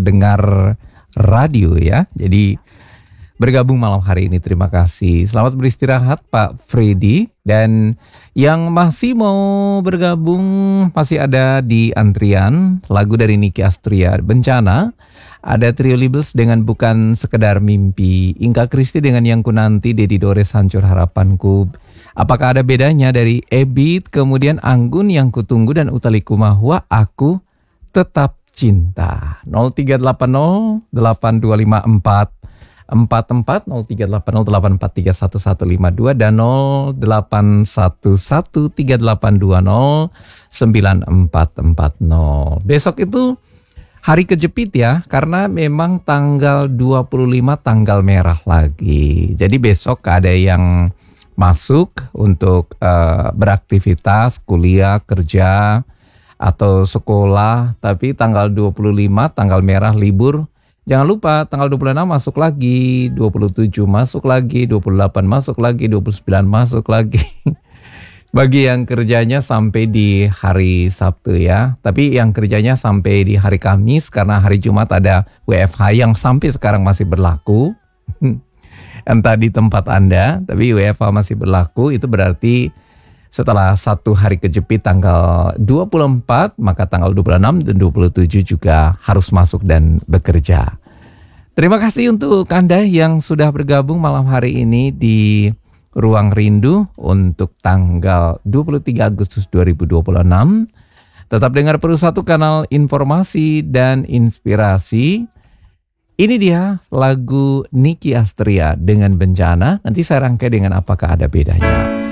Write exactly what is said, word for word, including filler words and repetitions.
pendengar radio ya. Jadi bergabung malam hari ini, terima kasih. Selamat beristirahat Pak Freddy. Dan yang masih mau bergabung masih ada di antrian lagu dari Niki Astria, Bencana. Ada Trio Libels dengan Bukan Sekedar Mimpi, Inka Kristi dengan Yang Ku Nanti, Dedi Dores Hancur Harapanku. Apakah ada bedanya dari Ebit, kemudian Anggun Yang Kutunggu, dan Utali Kumahua Aku Tetap Cinta. nol tiga delapan nol delapan dua lima empat empat empat, nol tiga delapan nol delapan empat tiga satu satu lima dua, dan nol delapan satu satu tiga delapan dua nol sembilan empat empat nol. Besok itu hari kejepit ya, karena memang tanggal dua puluh lima tanggal merah lagi. Jadi besok ada yang masuk untuk uh, beraktivitas, kuliah, kerja, atau sekolah. Tapi tanggal dua puluh lima tanggal merah libur. Jangan lupa tanggal dua puluh enam masuk lagi, dua puluh tujuh masuk lagi, dua puluh delapan masuk lagi, dua puluh sembilan masuk lagi. Bagi yang kerjanya sampai di hari Sabtu ya. Tapi yang kerjanya sampai di hari Kamis, karena hari Jumat ada W F H yang sampai sekarang masih berlaku. Entah di tempat Anda, tapi W F H masih berlaku. Itu berarti setelah satu hari kejepit tanggal dua puluh empat, maka tanggal dua puluh enam dan dua puluh tujuh juga harus masuk dan bekerja. Terima kasih untuk Anda yang sudah bergabung malam hari ini di Ruang Rindu untuk tanggal dua puluh tiga Agustus dua ribu dua puluh enam. Tetap dengar Peru Satu, kanal informasi dan inspirasi. Ini dia lagu Niki Astria dengan Bencana. Nanti saya rangkai dengan Apakah Ada Bedanya.